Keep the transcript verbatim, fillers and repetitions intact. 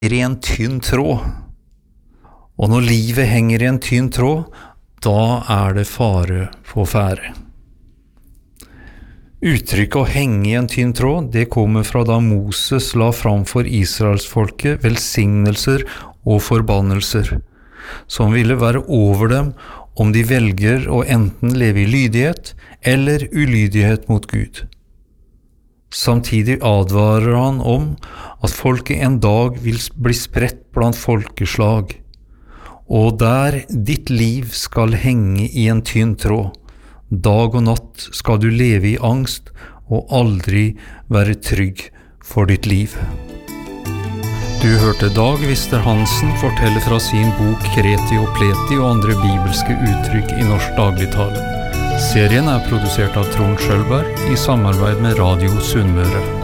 I en tynn tråd. Og når livet henger i en tynn tråd, da er det fare på ferde. Uttrykket å henge i en tynn tråd, det kommer fra da Moses la fram for Israelsfolket velsignelser og forbannelser, som ville være over dem om de velger å enten leve i lydighet eller ulydighet mot Gud. Samtidig advarer han om at folket en dag vil bli spredt blant folkeslag, og der ditt liv skal henge i en tynn tråd. Dag og natt skal du leve i angst og aldri være trygg for ditt liv. Du hørte Dag Vister Hansen fortelle fra sin bok Kreti og Pleti og andre bibelske uttrykk i norsk dagligtale. Serien er produsert av Trond Skjølberg i samarbeid med Radio Sunnmøre.